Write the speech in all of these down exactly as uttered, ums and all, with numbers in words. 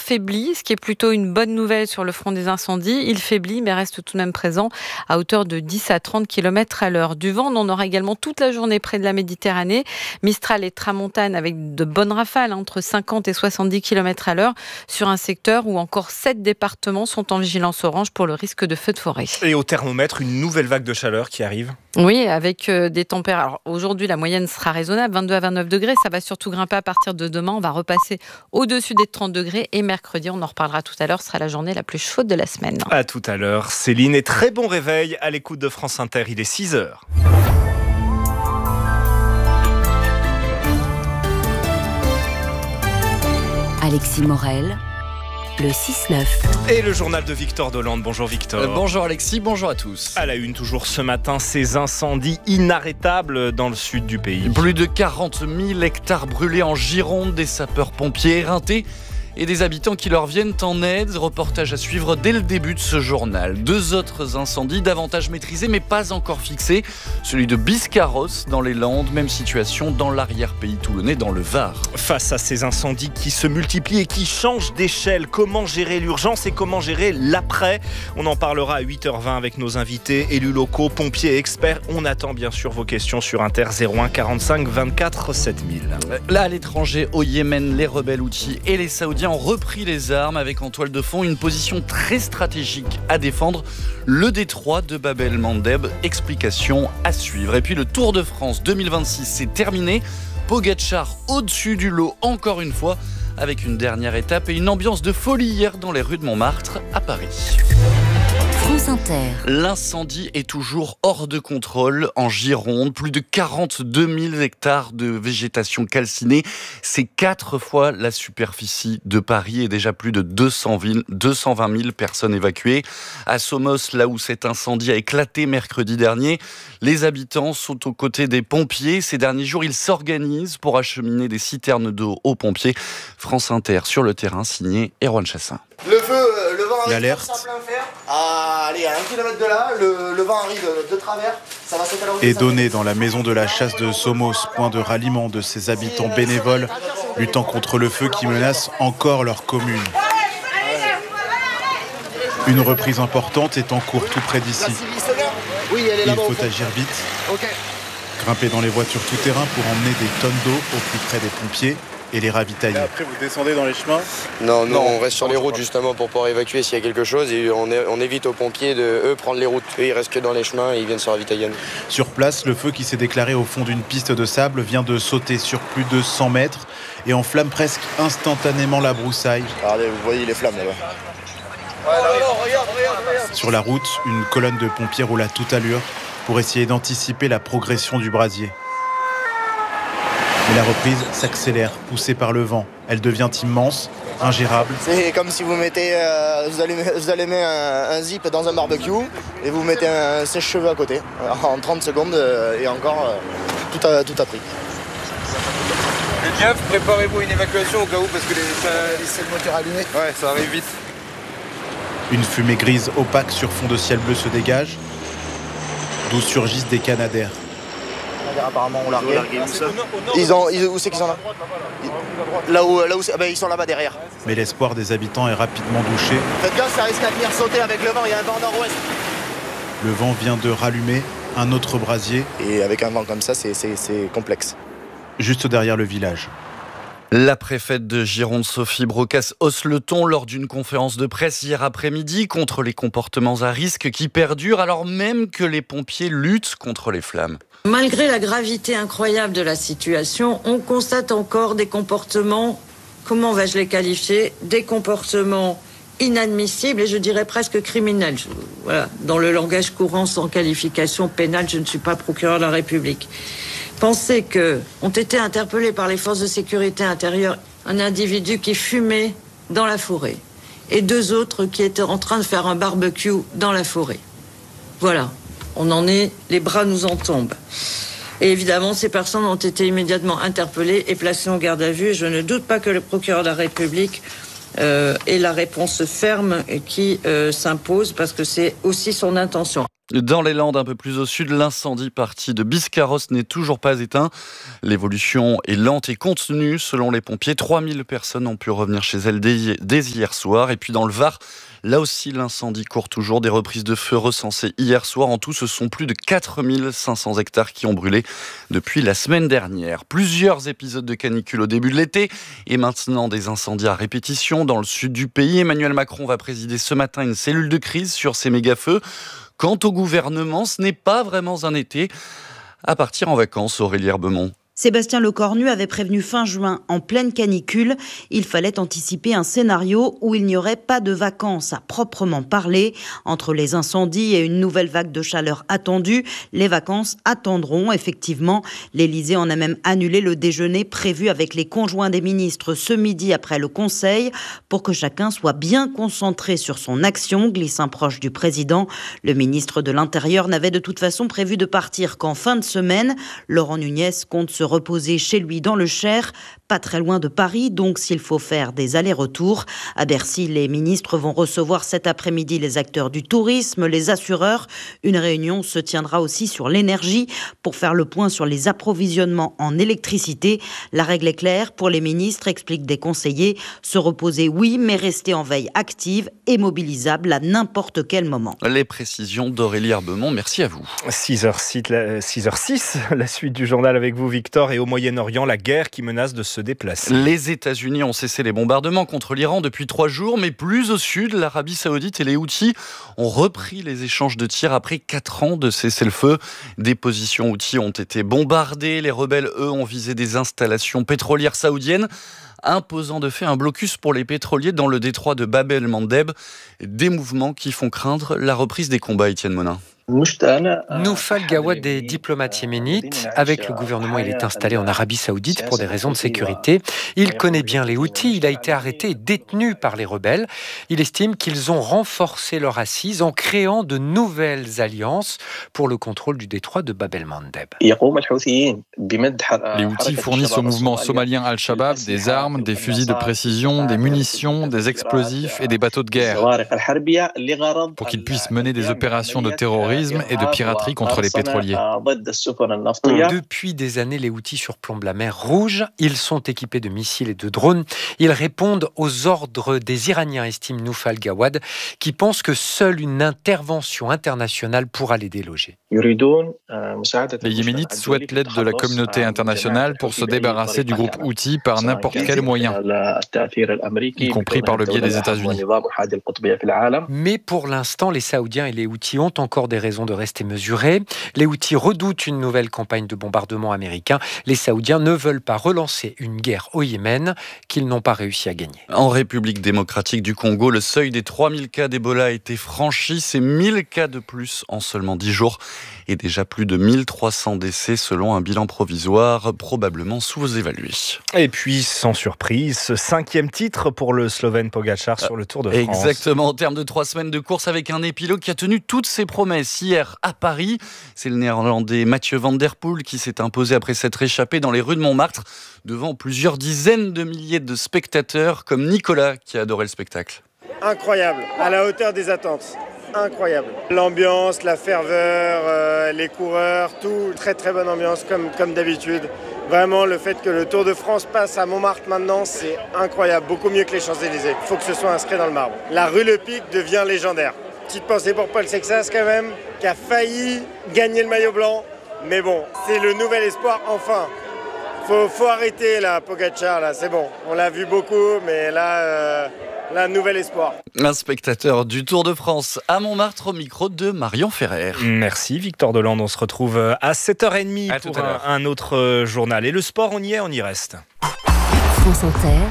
faiblit, ce qui est plutôt une bonne nouvelle sur le front des incendies. Il faiblit, mais reste tout de même présent à hauteur de dix à trente kilomètres à l'heure. Du vent, on en aura également toute la journée près de la Méditerranée. Mistral et tramontane avec de bonnes rafales, hein, entre cinquante et soixante-dix kilomètres à l'heure, sur un secteur où encore sept départements sont en vigilance orange pour le risque de feu de forêt. Et au thermomètre, une nouvelle vague de chaleur qui arrive. Oui, avec euh, des températures. Alors aujourd'hui, la moyenne sera raisonnable, vingt-deux à vingt-neuf degrés. Ça va surtout grimper à partir de demain. On va repasser au-dessus des trente degrés. Et mercredi, on en reparlera tout à l'heure, sera la journée la plus chaude de la semaine. À tout à l'heure, Céline. Et très bon réveil à l'écoute de France Inter. Il est six heures. Alexis Morel, le six neuf. Et le journal de Victor Dolande. Bonjour Victor. Euh, bonjour Alexis, bonjour à tous. À la une, toujours ce matin, ces incendies inarrêtables dans le sud du pays. Plus de quarante mille hectares brûlés en Gironde, des sapeurs-pompiers éreintés et des habitants qui leur viennent en aide. Reportage à suivre dès le début de ce journal. Deux autres incendies davantage maîtrisés mais pas encore fixés. Celui de Biscarrosse dans les Landes, même situation dans l'arrière-pays toulonnais, dans le Var. Face à ces incendies qui se multiplient et qui changent d'échelle, comment gérer l'urgence et comment gérer l'après ? On en parlera à huit heures vingt avec nos invités, élus locaux, pompiers et experts. On attend bien sûr vos questions sur Inter zéro un quarante-cinq vingt-quatre sept mille. Là, à l'étranger, au Yémen, les rebelles houthis et les Saoudiens ont repris les armes avec en toile de fond une position très stratégique à défendre, le détroit de Bab el-Mandeb. Explication à suivre. Et puis le Tour de France deux mille vingt-six, c'est terminé. Pogačar au-dessus du lot encore une fois, avec une dernière étape et une ambiance de folie hier dans les rues de Montmartre à Paris. France Inter. L'incendie est toujours hors de contrôle en Gironde. Plus de quarante-deux mille hectares de végétation calcinée. C'est quatre fois la superficie de Paris et déjà plus de deux cent vingt mille personnes évacuées. À Somos, là où cet incendie a éclaté mercredi dernier, les habitants sont aux côtés des pompiers. Ces derniers jours, ils s'organisent pour acheminer des citernes d'eau aux pompiers. France Inter sur le terrain, signé Erwan Chassin. Le feu, euh, le vent arrive L'alerte. à plein fer. Ah, allez, à un kilomètre de là, le, le vent arrive de travers. Ça va s'étalonger. Et donné dans la maison de la chasse de Somos, point de ralliement de ces habitants bénévoles luttant contre le feu qui menace encore leur commune. Une reprise importante est en cours tout près d'ici. Il faut agir vite. Grimper dans les voitures tout-terrain pour emmener des tonnes d'eau au plus près des pompiers et les ravitailler. Et après, vous descendez dans les chemins ? Non, non, on reste sur les routes justement pour pouvoir évacuer s'il y a quelque chose et on, est, on évite aux pompiers de eux prendre les routes. Eux, ils restent que dans les chemins et ils viennent se ravitailler. Sur place, le feu qui s'est déclaré au fond d'une piste de sable vient de sauter sur plus de cent mètres et enflamme presque instantanément la broussaille. Regardez, vous voyez les flammes là-bas. Ouais, là, regarde, regarde, regarde. Sur la route, une colonne de pompiers roule à toute allure pour essayer d'anticiper la progression du brasier. Mais la reprise s'accélère, poussée par le vent. Elle devient immense, ingérable. C'est comme si vous mettez, euh, vous allumez, vous allumez un, un zip dans un barbecue et vous mettez un sèche-cheveux à côté. Alors, en trente secondes euh, et encore, euh, tout, a, tout a pris. Faites gaffe, préparez-vous une évacuation au cas où parce que les, ça, C'est le moteur allumé. ouais, ça arrive vite. Une fumée grise opaque sur fond de ciel bleu se dégage, d'où surgissent des canadaires. Apparemment, on l'a largué. Ils ont, ils, où c'est qu'ils sont là Là où, là où c'est, ah ben, ils sont là-bas derrière. Mais l'espoir des habitants est rapidement douché. Faites gaffe, ça risque à venir sauter avec le vent. Il y a un vent nord-ouest. Le vent vient de rallumer un autre brasier. Et avec un vent comme ça, c'est, c'est, c'est complexe. Juste derrière le village. La préfète de Gironde, Sophie Brocas, hausse le ton lors d'une conférence de presse hier après-midi contre les comportements à risque qui perdurent alors même que les pompiers luttent contre les flammes. Malgré la gravité incroyable de la situation, on constate encore des comportements, comment vais-je les qualifier, des comportements inadmissibles et je dirais presque criminels. Je, voilà, dans le langage courant sans qualification pénale, je ne suis pas procureur de la République. Pensez que ont été interpellés par les forces de sécurité intérieure un individu qui fumait dans la forêt et deux autres qui étaient en train de faire un barbecue dans la forêt. Voilà. On en est, les bras nous en tombent. Et évidemment, ces personnes ont été immédiatement interpellées et placées en garde à vue. Et je ne doute pas que le procureur de la République euh, ait la réponse ferme qui euh, s'impose parce que c'est aussi son intention. Dans les Landes, un peu plus au sud, l'incendie parti de Biscarrosse n'est toujours pas éteint. L'évolution est lente et contenue selon les pompiers. trois mille personnes ont pu revenir chez elles dès, dès hier soir. Et puis dans le Var, là aussi, l'incendie court toujours. Des reprises de feu recensées hier soir. En tout, ce sont plus de quatre mille cinq cents hectares qui ont brûlé depuis la semaine dernière. Plusieurs épisodes de canicule au début de l'été et maintenant des incendies à répétition dans le sud du pays. Emmanuel Macron va présider ce matin une cellule de crise sur ces méga-feux. Quant au gouvernement, ce n'est pas vraiment un été à partir en vacances, Aurélie Herbemont. Sébastien Lecornu avait prévenu fin juin, en pleine canicule, il fallait anticiper un scénario où il n'y aurait pas de vacances à proprement parler. Entre les incendies et une nouvelle vague de chaleur attendue, les vacances attendront effectivement. L'Élysée en a même annulé le déjeuner prévu avec les conjoints des ministres ce midi après le Conseil pour que chacun soit bien concentré sur son action, glisse un proche du président. Le ministre de l'Intérieur n'avait de toute façon prévu de partir qu'en fin de semaine. Laurent Nunez compte se reposer chez lui dans le Cher, pas très loin de Paris, donc s'il faut faire des allers-retours. À Bercy, les ministres vont recevoir cet après-midi les acteurs du tourisme, les assureurs. Une réunion se tiendra aussi sur l'énergie pour faire le point sur les approvisionnements en électricité. La règle est claire pour les ministres, expliquent des conseillers. Se reposer, oui, mais rester en veille active et mobilisable à n'importe quel moment. Les précisions d'Aurélie Herbemont, merci à vous. six heures six, la suite du journal avec vous, Victor. Et au Moyen-Orient, la guerre qui menace de se déplacer. Les États-Unis ont cessé les bombardements contre l'Iran depuis trois jours, mais plus au sud, l'Arabie Saoudite et les Houthis ont repris les échanges de tirs après quatre ans de cessez-le-feu. Des positions Houthis ont été bombardées. Les rebelles, eux, ont visé des installations pétrolières saoudiennes, imposant de fait un blocus pour les pétroliers dans le détroit de Bab el-Mandeb. Des mouvements qui font craindre la reprise des combats, Étienne Monin. Noufal Gawad est diplomate yéménite. Avec le gouvernement, il est installé en Arabie Saoudite pour des raisons de sécurité. Il connaît bien les Houthis. Il a été arrêté et détenu par les rebelles. Il estime qu'ils ont renforcé leur assise en créant de nouvelles alliances pour le contrôle du détroit de Bab el-Mandeb. Les Houthis fournissent au mouvement somalien Al-Shabaab des armes, des fusils de précision, des munitions, des explosifs et des bateaux de guerre pour qu'ils puissent mener des opérations de terrorisme et de piraterie contre les pétroliers. Depuis des années, les Houthis surplombent la mer Rouge. Ils sont équipés de missiles et de drones. Ils répondent aux ordres des Iraniens, estime Noufal Gawad, qui pense que seule une intervention internationale pourra les déloger. Les Yéménites souhaitent l'aide de la communauté internationale pour se débarrasser du groupe Houthi par n'importe quel moyen, y compris par le biais des États-Unis. Mais pour l'instant, les Saoudiens et les Houthis ont encore des raisons de rester mesurés. Les Houthis redoutent une nouvelle campagne de bombardement américain. Les Saoudiens ne veulent pas relancer une guerre au Yémen qu'ils n'ont pas réussi à gagner. En République démocratique du Congo, le seuil des trois mille cas d'Ebola a été franchi. C'est mille cas de plus en seulement dix jours et déjà plus de mille trois cents décès selon un bilan provisoire probablement sous-évalué. Et puis, sans surprise, ce cinquième titre pour le Slovène Pogačar sur le Tour de France. Exactement, en termes de trois semaines de course avec un épilogue qui a tenu toutes ses promesses hier à Paris. C'est le néerlandais Mathieu van der Poel qui s'est imposé après s'être échappé dans les rues de Montmartre devant plusieurs dizaines de milliers de spectateurs comme Nicolas qui adorait le spectacle. Incroyable, à la hauteur des attentes. Incroyable. L'ambiance, la ferveur, euh, les coureurs, tout. Très très bonne ambiance comme, comme d'habitude. Vraiment, le fait que le Tour de France passe à Montmartre maintenant, c'est incroyable. Beaucoup mieux que les Champs-Élysées. Il faut que ce soit inscrit dans le marbre. La rue Le Pic devient légendaire. Petite pensée pour Paul Sexas quand même, qui a failli gagner le maillot blanc. Mais bon, c'est le nouvel espoir enfin. Faut, faut arrêter là, Pogačar, là, c'est bon. On l'a vu beaucoup, mais là... Euh... Un nouvel espoir. Un spectateur du Tour de France à Montmartre au micro de Marion Ferrer. Merci Victor Delande, on se retrouve à sept heures trente à pour un, un autre journal. Et le sport, on y est, on y reste. France Inter,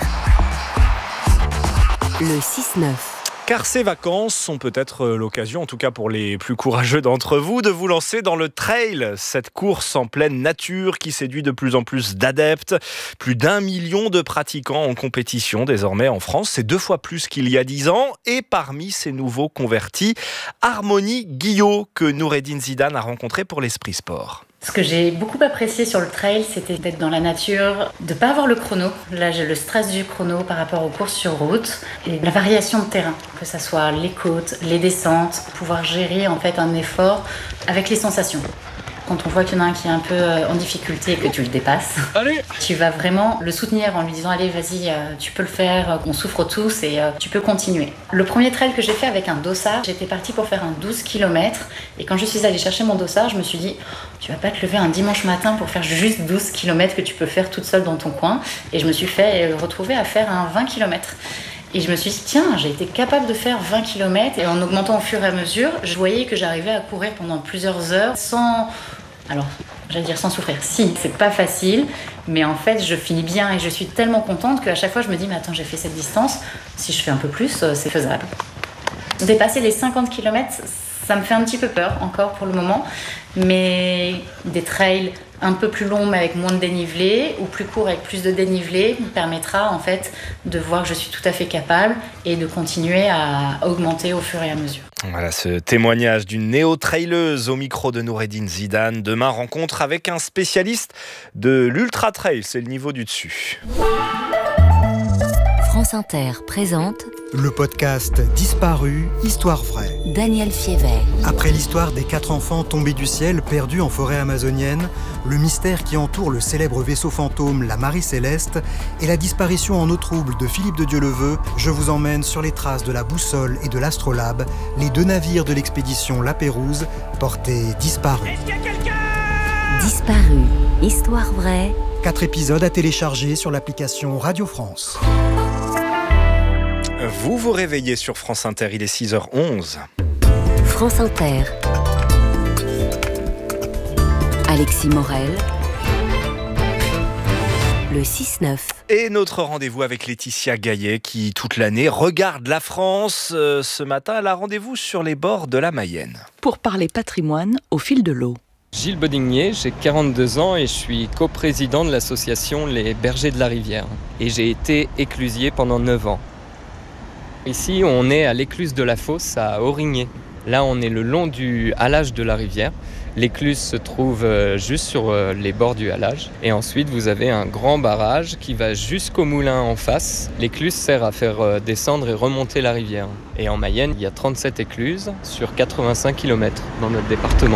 le six neuf. Car ces vacances sont peut-être l'occasion, en tout cas pour les plus courageux d'entre vous, de vous lancer dans le trail, cette course en pleine nature qui séduit de plus en plus d'adeptes. Plus d'un million de pratiquants en compétition désormais en France, c'est deux fois plus qu'il y a dix ans. Et parmi ces nouveaux convertis, Harmonie Guillot, que Noureddine Zidane a rencontré pour l'Esprit Sport. Ce que j'ai beaucoup apprécié sur le trail, c'était d'être dans la nature, de ne pas avoir le chrono. Là, j'ai le stress du chrono par rapport aux courses sur route et la variation de terrain, que ce soit les côtes, les descentes, pouvoir gérer en fait un effort avec les sensations. Quand on voit qu'il y en a un qui est un peu en difficulté et que tu le dépasses, allez, tu vas vraiment le soutenir en lui disant « Allez, vas-y, euh, tu peux le faire, on souffre tous et euh, tu peux continuer ». Le premier trail que j'ai fait avec un dossard, j'étais partie pour faire un douze kilomètres et quand je suis allée chercher mon dossard, je me suis dit « Tu vas pas te lever un dimanche matin pour faire juste douze kilomètres que tu peux faire toute seule dans ton coin ». Et je me suis fait retrouver à faire un vingt kilomètres. Et je me suis dit, tiens, j'ai été capable de faire vingt kilomètres et en augmentant au fur et à mesure, je voyais que j'arrivais à courir pendant plusieurs heures sans... Alors, j'allais dire sans souffrir. Si, c'est pas facile, mais en fait, je finis bien et je suis tellement contente qu'à chaque fois, je me dis, mais attends, j'ai fait cette distance, si je fais un peu plus, c'est faisable. Dépasser les cinquante kilomètres, ça me fait un petit peu peur encore pour le moment, mais des trails un peu plus longs mais avec moins de dénivelé ou plus courts avec plus de dénivelé me permettra en fait de voir que je suis tout à fait capable et de continuer à augmenter au fur et à mesure. Voilà ce témoignage d'une néo-traileuse au micro de Noureddine Zidane. Demain, rencontre avec un spécialiste de l'ultra-trail, c'est le niveau du dessus. France Inter présente le podcast Disparu, Histoire vraie. Daniel Fiévet. Après l'histoire des quatre enfants tombés du ciel perdus en forêt amazonienne, le mystère qui entoure le célèbre vaisseau fantôme, la Marie Céleste, et la disparition en eau trouble de Philippe de Dieuleveux, je vous emmène sur les traces de la Boussole et de l'Astrolabe, les deux navires de l'expédition La Pérouse, portés disparus. Est-ce qu'il y a quelqu'un ? Disparu, Histoire vraie. Quatre épisodes à télécharger sur l'application Radio France. Vous vous réveillez sur France Inter, il est six heures onze. France Inter. Alexis Morel. Le six neuf. Et notre rendez-vous avec Laetitia Gaillet qui, toute l'année, regarde la France. Euh, ce matin, elle a rendez-vous sur les bords de la Mayenne. Pour parler patrimoine au fil de l'eau. Gilles Bodingnier, j'ai quarante-deux ans et je suis coprésident de l'association Les Bergers de la Rivière. Et j'ai été éclusier pendant neuf ans. Ici, on est à l'écluse de la Fosse à Aurigné. Là, on est le long du halage de la rivière. L'écluse se trouve juste sur les bords du halage. Et ensuite, vous avez un grand barrage qui va jusqu'au moulin en face. L'écluse sert à faire descendre et remonter la rivière. Et en Mayenne, il y a trente-sept écluses sur quatre-vingt-cinq kilomètres dans notre département.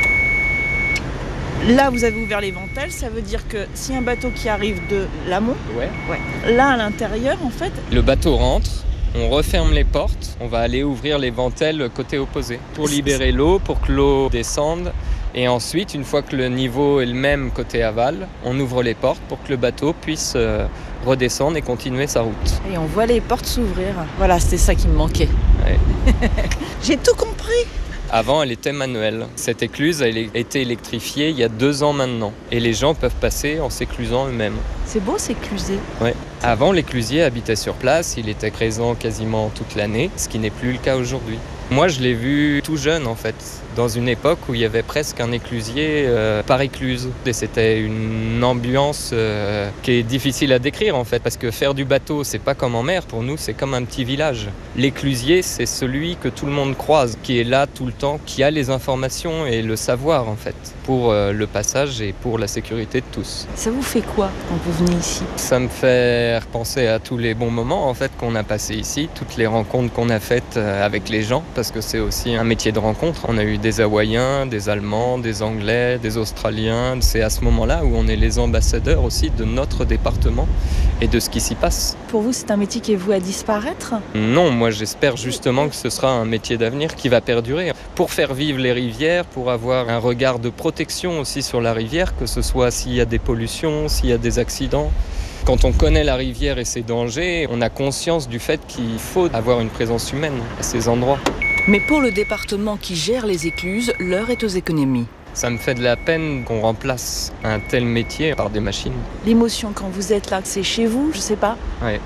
Là, vous avez ouvert les ventelles, ça veut dire que si un bateau qui arrive de l'amont, ouais. Ouais. Là, à l'intérieur, en fait... Le bateau rentre, on referme les portes, on va aller ouvrir les ventelles côté opposé pour libérer l'eau, pour que l'eau descende. Et ensuite, une fois que le niveau est le même côté aval, on ouvre les portes pour que le bateau puisse euh, redescendre et continuer sa route. Et on voit les portes s'ouvrir. Voilà, c'était ça qui me manquait. Ouais. J'ai tout compris. Avant, elle était manuelle. Cette écluse a été électrifiée il y a deux ans maintenant. Et les gens peuvent passer en s'éclusant eux-mêmes. C'est beau, s'écluser. Ouais. Avant, l'éclusier habitait sur place. Il était présent quasiment toute l'année, ce qui n'est plus le cas aujourd'hui. Moi, je l'ai vu tout jeune, en fait, dans une époque où il y avait presque un éclusier euh, par écluse. Et c'était une ambiance euh, qui est difficile à décrire, en fait, parce que faire du bateau, c'est pas comme en mer. Pour nous, c'est comme un petit village. L'éclusier, c'est celui que tout le monde croise, qui est là tout le temps, qui a les informations et le savoir, en fait, pour euh, le passage et pour la sécurité de tous. Ça vous fait quoi quand vous venez ici ? Ça me fait penser à tous les bons moments, en fait, qu'on a passés ici, toutes les rencontres qu'on a faites euh, avec les gens, parce que c'est aussi un métier de rencontre. On a eu des Hawaïens, des Allemands, des Anglais, des Australiens. C'est à ce moment-là où on est les ambassadeurs aussi de notre département et de ce qui s'y passe. Pour vous, c'est un métier qui est voué à disparaître ? Non, moi j'espère justement que ce sera un métier d'avenir qui va perdurer. Pour faire vivre les rivières, pour avoir un regard de protection aussi sur la rivière, que ce soit s'il y a des pollutions, s'il y a des accidents. Quand on connaît la rivière et ses dangers, on a conscience du fait qu'il faut avoir une présence humaine à ces endroits. Mais pour le département qui gère les écluses, l'heure est aux économies. Ça me fait de la peine qu'on remplace un tel métier par des machines. L'émotion quand vous êtes là, c'est chez vous, je sais pas. Ouais.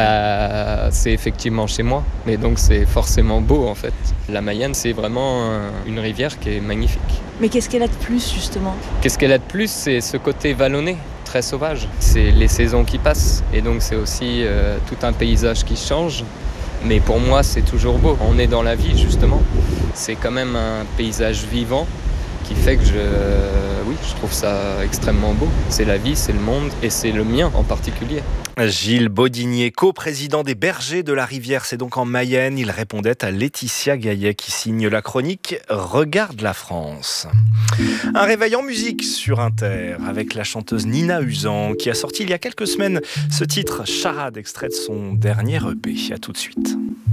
Bah, c'est effectivement chez moi, mais donc c'est forcément beau en fait. La Mayenne, c'est vraiment une rivière qui est magnifique. Mais qu'est-ce qu'elle a de plus justement ? Qu'est-ce qu'elle a de plus ? C'est ce côté vallonné, très sauvage. C'est les saisons qui passent et donc c'est aussi euh, tout un paysage qui change. Mais pour moi, c'est toujours beau. On est dans la vie, justement. C'est quand même un paysage vivant qui fait que je, oui, je trouve ça extrêmement beau. C'est la vie, c'est le monde et c'est le mien en particulier. Gilles Baudinier, coprésident des Bergers de la Rivière, c'est donc en Mayenne. Il répondait à Laetitia Gaillet qui signe la chronique Regarde la France. Un réveil en musique sur Inter avec la chanteuse Nina Usan qui a sorti il y a quelques semaines ce titre Charade, extrait de son dernier E P. À tout de suite.